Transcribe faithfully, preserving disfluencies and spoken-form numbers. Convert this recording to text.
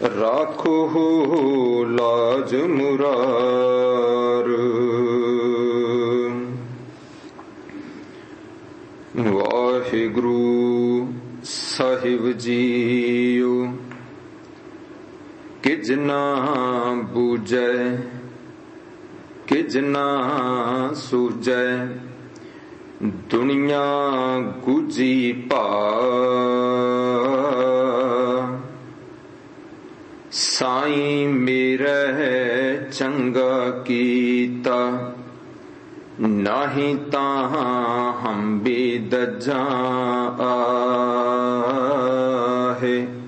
राखो लाज मुरार। वाहिगुरु साहिब जीओ किज ना बूझै किज ना सूझै दुनिया गुजी भा। साईं मेरा चंगा कीता नाही तां हम भी दज्जा आहे।